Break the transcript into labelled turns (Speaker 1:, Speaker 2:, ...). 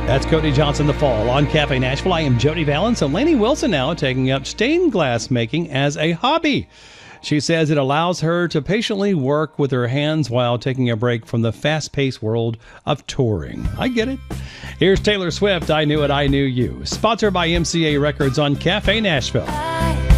Speaker 1: That's Cody Johnson, The Fall on Cafe Nashville. I am Jody Valance, and Lainey Wilson now taking up stained glass making as a hobby. She says it allows her to patiently work with her hands while taking a break from the fast-paced world of touring. I get it. Here's Taylor Swift, I Knew It, I Knew You. Sponsored by MCA Records on Cafe Nashville.